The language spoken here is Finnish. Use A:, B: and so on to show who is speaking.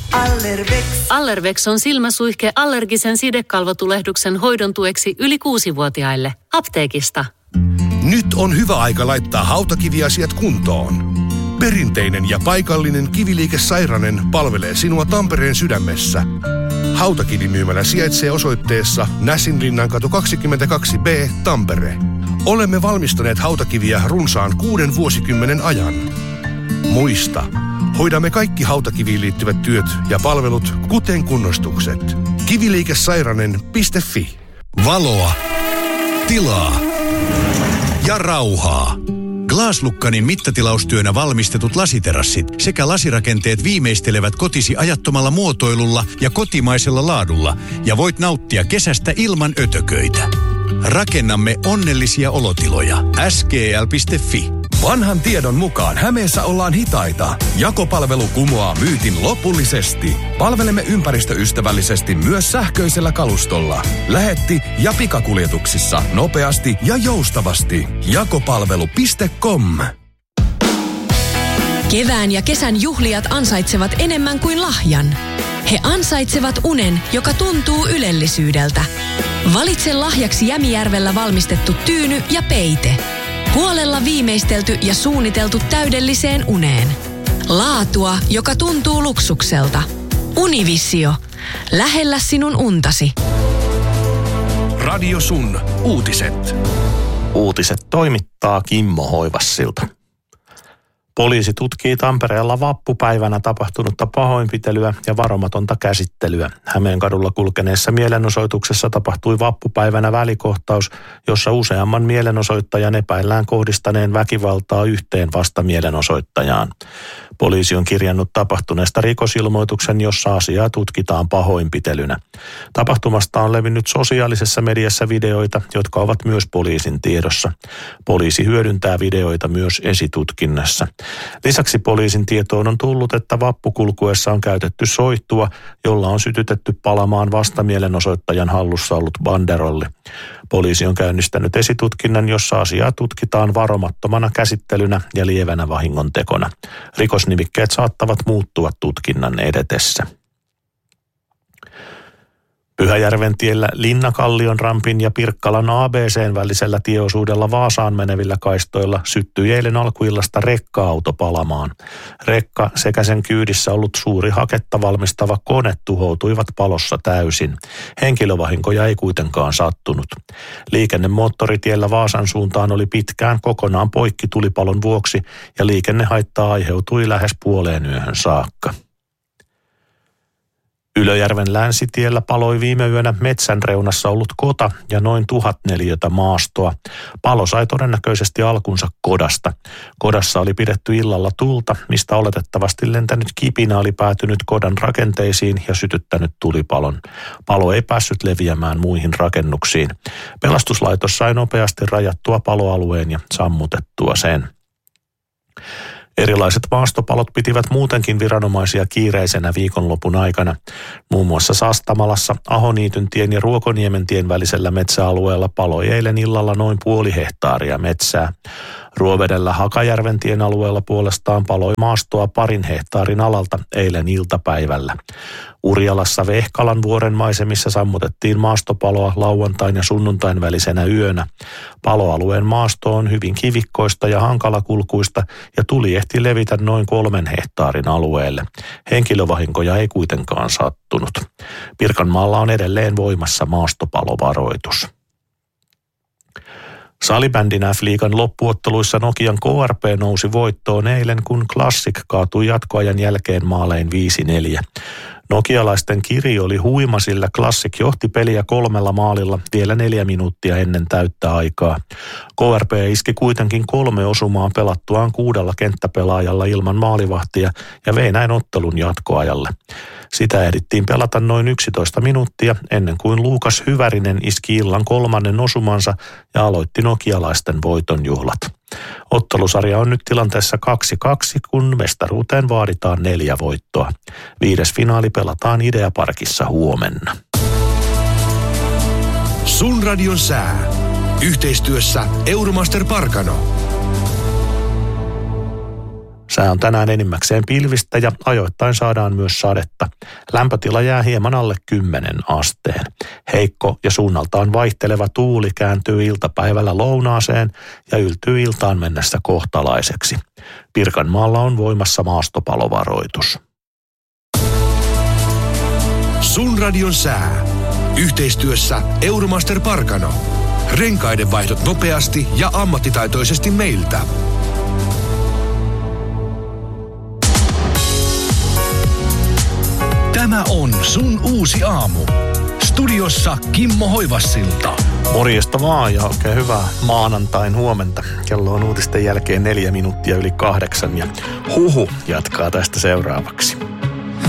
A: Allervex.
B: Allervex on silmäsuihke allergisen sidekalvotulehduksen hoidon tueksi yli 6-vuotiaille. Apteekista.
C: Nyt on hyvä aika laittaa hautakiviasiat kuntoon. Perinteinen ja paikallinen Kiviliike Sairanen palvelee sinua Tampereen sydämessä. Hautakivimyymälä sijaitsee osoitteessa Näsinlinnankatu 22B, Tampere. Olemme valmistaneet hautakiviä runsaan 6 vuosikymmenen ajan. Muista, hoidamme kaikki hautakiviin liittyvät työt ja palvelut, kuten kunnostukset. Kiviliikesairanen.fi.
D: Valoa, tilaa ja rauhaa. Glaslukkanin mittatilaustyönä valmistetut lasiterassit sekä lasirakenteet viimeistelevät kotisi ajattomalla muotoilulla ja kotimaisella laadulla ja voit nauttia kesästä ilman ötököitä. Rakennamme onnellisia olotiloja. skl.fi.
E: Vanhan tiedon mukaan Hämeessä ollaan hitaita. Jakopalvelu kumoaa myytin lopullisesti. Palvelemme ympäristöystävällisesti myös sähköisellä kalustolla. Lähetti- ja pikakuljetuksissa nopeasti ja joustavasti. Jakopalvelu.com.
F: Kevään ja kesän juhlijat ansaitsevat enemmän kuin lahjan. He ansaitsevat unen, joka tuntuu ylellisyydeltä. Valitse lahjaksi Jämijärvellä valmistettu tyyny ja peite. Huolella viimeistelty ja suunniteltu täydelliseen uneen. Laatua, joka tuntuu luksukselta. Univisio. Lähellä sinun untasi.
C: Radio Sun uutiset.
G: Uutiset toimittaa Kimmo Hoivassilta. Poliisi tutkii Tampereella vappupäivänä tapahtunutta pahoinpitelyä ja varomatonta käsittelyä. Hämeenkadulla kulkeneessa mielenosoituksessa tapahtui vappupäivänä välikohtaus, jossa useamman mielenosoittajan epäillään kohdistaneen väkivaltaa yhteen vastamielenosoittajaan. Poliisi on kirjannut tapahtuneesta rikosilmoituksen, jossa asiaa tutkitaan pahoinpitelynä. Tapahtumasta on levinnyt sosiaalisessa mediassa videoita, jotka ovat myös poliisin tiedossa. Poliisi hyödyntää videoita myös esitutkinnassa. Lisäksi poliisin tietoon on tullut, että vappukulkuessa on käytetty soihtua, jolla on sytytetty palamaan vastamielenosoittajan hallussa ollut banderolli. Poliisi on käynnistänyt esitutkinnan, jossa asiaa tutkitaan varomattomana käsittelynä ja lievänä vahingontekona. Rikosnimikkeet saattavat muuttua tutkinnan edetessä. Pyhäjärven tiellä Linnakallion rampin ja Pirkkalan ABC:n välisellä tieosuudella Vaasaan menevillä kaistoilla syttyi eilen alkuillasta rekka-auto palamaan. Rekka sekä sen kyydissä ollut suuri haketta valmistava kone tuhoutuivat palossa täysin. Henkilövahinkoja ei kuitenkaan sattunut. Liikenne moottoritiellä Vaasan suuntaan oli pitkään kokonaan poikki tulipalon vuoksi ja liikennehaittaa aiheutui lähes puoleen yöhön saakka. Ylöjärven länsitiellä paloi viime yönä metsän reunassa ollut kota ja noin 1000 neliötä maastoa. Palo sai todennäköisesti alkunsa kodasta. Kodassa oli pidetty illalla tulta, mistä oletettavasti lentänyt kipinä oli päätynyt kodan rakenteisiin ja sytyttänyt tulipalon. Palo ei päässyt leviämään muihin rakennuksiin. Pelastuslaitos sai nopeasti rajattua paloalueen ja sammutettua sen. Erilaiset maastopalot pitivät muutenkin viranomaisia kiireisenä viikonlopun aikana. Muun muassa Sastamalassa, Ahoniityntien ja Ruokoniementien välisellä metsäalueella paloi eilen illalla noin 0,5 hehtaaria metsää. Ruovedellä Hakajärventien alueella puolestaan paloi maastoa 2 hehtaarin alalta eilen iltapäivällä. Urjalassa Vehkalan vuoren maisemissa sammutettiin maastopaloa lauantain ja sunnuntain välisenä yönä. Paloalueen maasto on hyvin kivikkoista ja hankalakulkuista ja tuli ehti levitä noin 3 hehtaarin alueelle. Henkilövahinkoja ei kuitenkaan sattunut. Pirkanmaalla on edelleen voimassa maastopalovaroitus. Salibändin F-liigan loppuotteluissa Nokian KRP nousi voittoon eilen, kun Classic kaatui jatkoajan jälkeen maalein 5-4. Nokialaisten kiri oli huima, sillä Classic johti peliä 3 maalilla vielä 4 minuuttia ennen täyttä aikaa. KRP iski kuitenkin 3 osumaa pelattuaan 6 kenttäpelaajalla ilman maalivahtia ja vei näin ottelun jatkoajalle. Sitä ehdittiin pelata noin 11 minuuttia ennen kuin Luukas Hyvärinen iski illan 3. osumansa ja aloitti nokialaisten voitonjuhlat. Ottelusarja on nyt tilanteessa 2-2, kun mestaruuteen vaaditaan 4 voittoa. 5. finaali pelataan Ideaparkissa huomenna.
C: Sun radion sää. Yhteistyössä Euromaster Parkano.
G: Sää on tänään enimmäkseen pilvistä ja ajoittain saadaan myös sadetta. Lämpötila jää hieman alle 10 asteen. Heikko ja suunnaltaan vaihteleva tuuli kääntyy iltapäivällä lounaaseen ja yltyy iltaan mennessä kohtalaiseksi. Pirkanmaalla on voimassa maastopalovaroitus.
C: Sun radion sää. Yhteistyössä Euromaster Parkano. Renkaiden vaihdot nopeasti ja ammattitaitoisesti meiltä. Tämä on Sun uusi aamu. Studiossa Kimmo Hoivassilta.
G: Morjesta vaan ja oikein hyvää maanantain huomenta. Kello on uutisten jälkeen 4 minuuttia yli 8 ja huhu jatkaa tästä seuraavaksi.